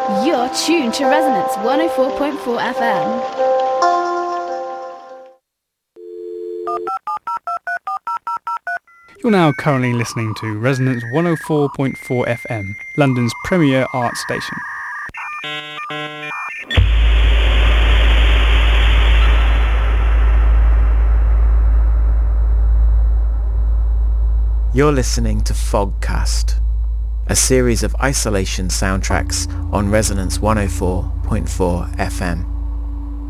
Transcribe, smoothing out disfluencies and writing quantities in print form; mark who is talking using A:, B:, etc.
A: You're tuned to Resonance 104.4 FM.
B: You're now currently listening to Resonance 104.4 FM, London's premier art station.
C: You're listening to Fogcast, a series of isolation soundtracks on Resonance 104.4 FM.